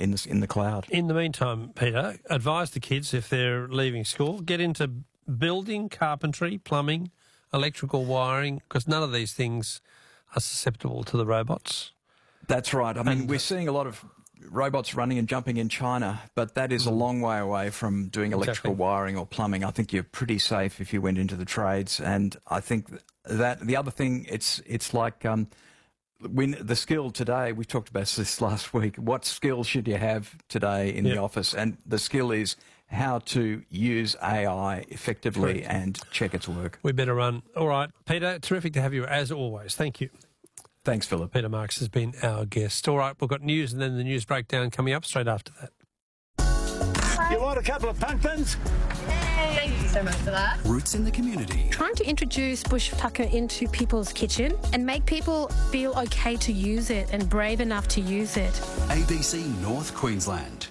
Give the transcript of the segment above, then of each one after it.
in the cloud. In the meantime, Peter, advise the kids if they're leaving school, get into building, carpentry, plumbing, electrical wiring, because none of these things are susceptible to the robots. That's right. I mean, we're seeing a lot of robots running and jumping in China, but that is a long way away from doing electrical wiring or plumbing. I think you're pretty safe if you went into the trades. And I think that the other thing, it's like when the skill today, we talked about this last week, what skill should you have today in the office? And the skill is how to use AI effectively and check its work. We better run. All right, Peter, terrific to have you as always. Thank you. Thanks, Philip. Peter Marks has been our guest. All right, we've got news and then the news breakdown coming up straight after that. You want a couple of pumpkins? Thank you so much for that. Roots in the community. Trying to introduce bush tucker into people's kitchen and make people feel okay to use it and brave enough to use it. ABC North Queensland.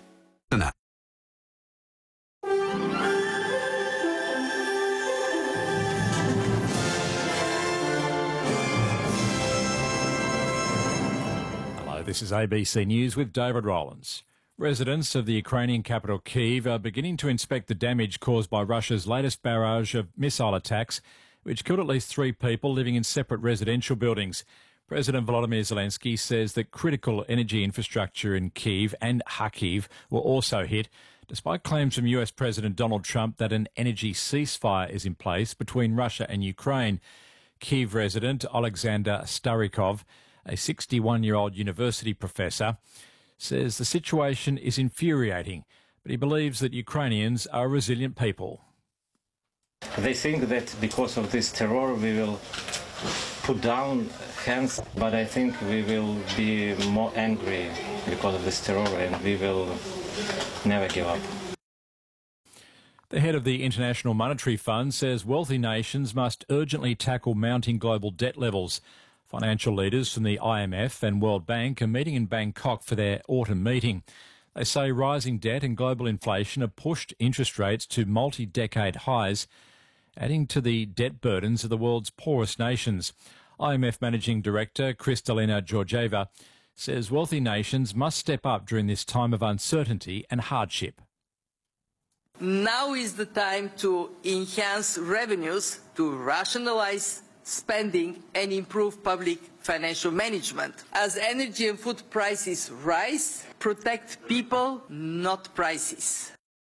This is ABC News with David Rowlands. Residents of the Ukrainian capital Kyiv are beginning to inspect the damage caused by Russia's latest barrage of missile attacks, which killed at least 3 people living in separate residential buildings. President Volodymyr Zelensky says that critical energy infrastructure in Kyiv and Kharkiv were also hit, despite claims from US President Donald Trump that an energy ceasefire is in place between Russia and Ukraine. Kyiv resident Alexander Starikov, a 61-year-old university professor, says the situation is infuriating, but he believes that Ukrainians are a resilient people. They think that because of this terror we will put down hands, but I think we will be more angry because of this terror and we will never give up. The head of the International Monetary Fund says wealthy nations must urgently tackle mounting global debt levels. Financial leaders from the IMF and World Bank are meeting in Bangkok for their autumn meeting. They say rising debt and global inflation have pushed interest rates to multi-decade highs, adding to the debt burdens of the world's poorest nations. IMF Managing Director Kristalina Georgieva says wealthy nations must step up during this time of uncertainty and hardship. Now is the time to enhance revenues, to rationalize spending and improve public financial management. As energy and food prices rise, protect people, not prices.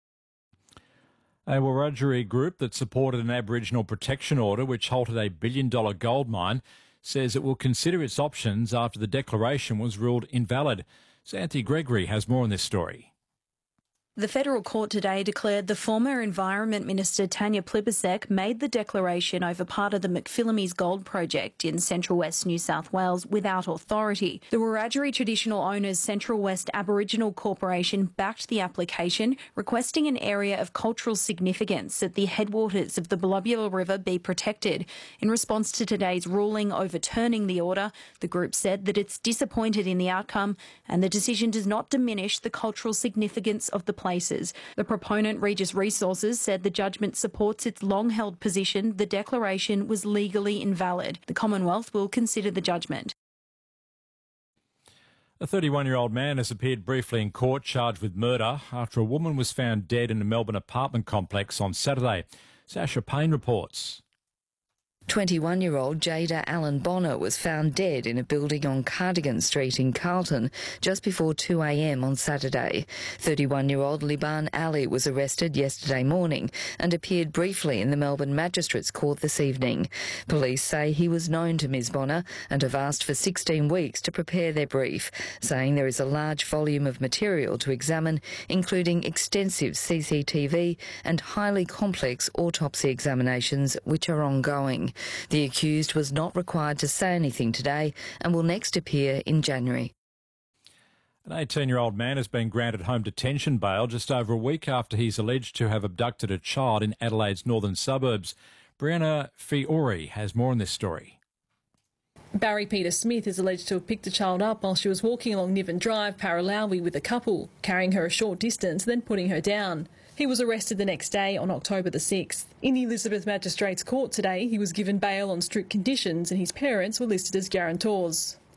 A Wiradjuri group that supported an Aboriginal protection order which halted a billion-dollar gold mine says it will consider its options after the declaration was ruled invalid. Santi Gregory has more on this story. The federal court today declared the former Environment Minister Tanya Plibersek made the declaration over part of the McPhillamys gold project in Central West New South Wales without authority. The Wiradjuri Traditional Owners Central West Aboriginal Corporation backed the application, requesting an area of cultural significance at the headwaters of the Billabula River be protected. In response to today's ruling overturning the order, the group said that it's disappointed in the outcome and the decision does not diminish the cultural significance of the places. The proponent, Regis Resources, said the judgment supports its long-held position the declaration was legally invalid. The Commonwealth will consider the judgment. A 31-year-old man has appeared briefly in court charged with murder after a woman was found dead in a Melbourne apartment complex on Saturday. Sasha Payne reports. 21-year-old Jada Allen Bonner was found dead in a building on Cardigan Street in Carlton just before 2 a.m. on Saturday. 31-year-old Liban Ali was arrested yesterday morning and appeared briefly in the Melbourne Magistrates Court this evening. Police say he was known to Ms Bonner and have asked for 16 weeks to prepare their brief, saying there is a large volume of material to examine, including extensive CCTV and highly complex autopsy examinations which are ongoing. The accused was not required to say anything today and will next appear in January. An 18-year-old man has been granted home detention bail just over a week after he's alleged to have abducted a child in Adelaide's northern suburbs. Brianna Fiore has more on this story. Barry Peter Smith is alleged to have picked the child up while she was walking along Niven Drive, Paralawi, with a couple, carrying her a short distance, then putting her down. He was arrested the next day on October the 6th. In the Elizabeth Magistrates Court today, he was given bail on strict conditions and his parents were listed as guarantors.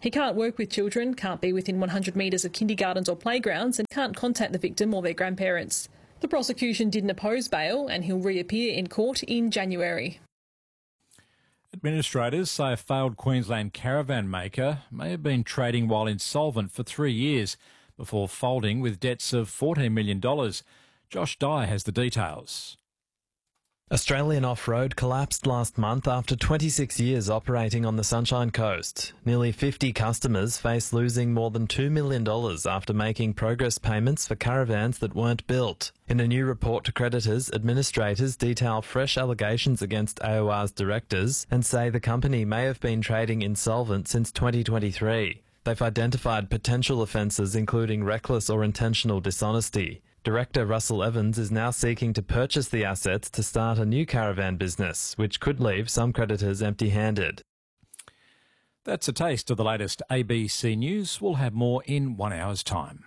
He can't work with children, can't be within 100 metres of kindergartens or playgrounds, and can't contact the victim or their grandparents. The prosecution didn't oppose bail, and he'll reappear in court in January. Administrators say a failed Queensland caravan maker may have been trading while insolvent for 3 years before folding with debts of $14 million. Josh Dye has the details. Australian Off-Road collapsed last month after 26 years operating on the Sunshine Coast. Nearly 50 customers face losing more than $2 million after making progress payments for caravans that weren't built. In a new report to creditors, administrators detail fresh allegations against AOR's directors and say the company may have been trading insolvent since 2023. They've identified potential offences including reckless or intentional dishonesty. Director Russell Evans is now seeking to purchase the assets to start a new caravan business, which could leave some creditors empty-handed. That's a taste of the latest ABC News. We'll have more in 1 hour's time.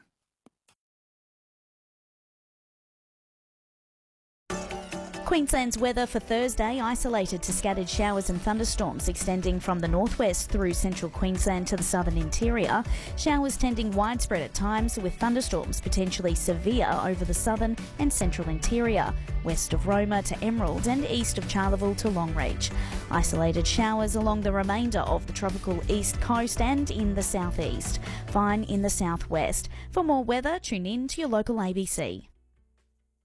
Queensland's weather for Thursday, isolated to scattered showers and thunderstorms extending from the northwest through central Queensland to the southern interior. Showers tending widespread at times, with thunderstorms potentially severe over the southern and central interior, west of Roma to Emerald and east of Charleville to Longreach. Isolated showers along the remainder of the tropical east coast and in the southeast. Fine in the southwest. For more weather, tune in to your local ABC.